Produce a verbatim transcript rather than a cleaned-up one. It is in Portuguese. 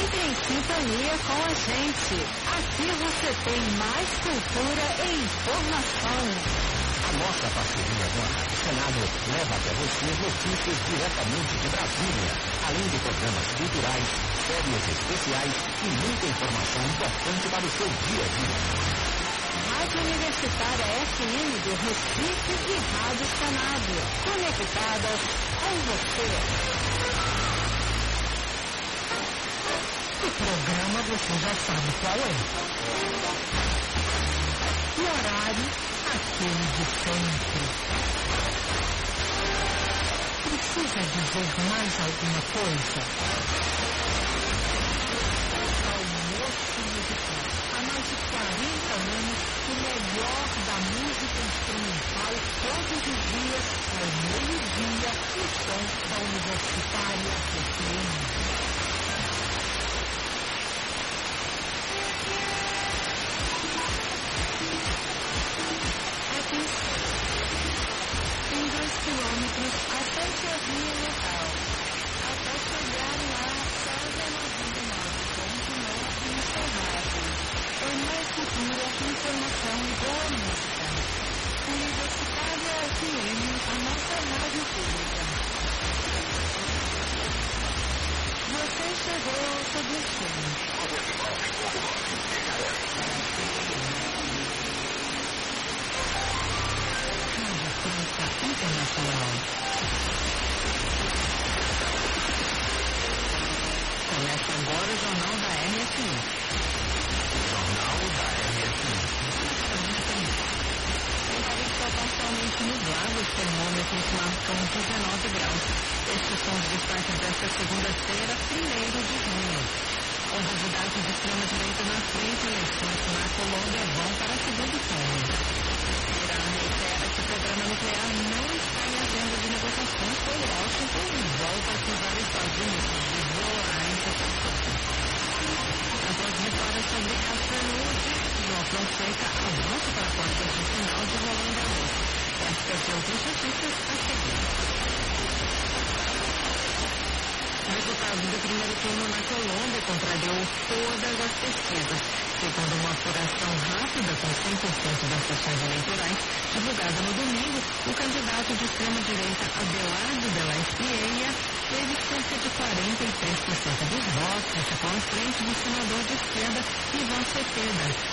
sempre em sintonia com a gente. Aqui você tem mais cultura e informação. A nossa parceria com a Rádio Senado leva até você notícias diretamente de Brasília, além de programas culturais, séries especiais e muita informação importante para o seu dia a dia. Rádio Universitária F M do Recife e Rádio Senado, conectadas com você. O programa você já sabe qual é. O horário, aquele de sempre. Precisa dizer mais alguma coisa? Almoço musical. Há mais de quarenta anos, o melhor da música instrumental todos os dias, ao meio-dia, no som da Universitária F M. Tem dois quilômetros até Chavinha Local. Até chegar lá, César noventa e nove ponto nove no Cerrado. É mais cultura, informação e boa música. Universitária F M, a nossa rádio pública. Você chegou ao seu destino. Internacional. Começa agora o Jornal da R F I. Jornal da R F I. O nariz está parcialmente nublado, os termômetros marcam dezenove graus. Estes são os destaques desta segunda-feira, primeiro de junho. O candidato de extrema-direita na frente, eleições na Colômbia vão para segundo turno. Irã reitera que o programa nuclear não está em agenda de negociações com Washington e volta a acusar os Estados Unidos de violar a importação. Após vitórias sobre a saúde, João Fonseca avança para a quarta de final de Roland Garros. Estas e outras notícias a seguir. O resultado do primeiro turno na Colômbia contrariou todas as pesquisas. Segundo uma apuração rápida com cem por cento das sessões eleitorais, divulgada no domingo, o candidato de extrema-direita Abelardo de la Espriella teve cerca de quarenta e três por cento dos votos e ficou à frente do senador de esquerda Ivan Cepeda.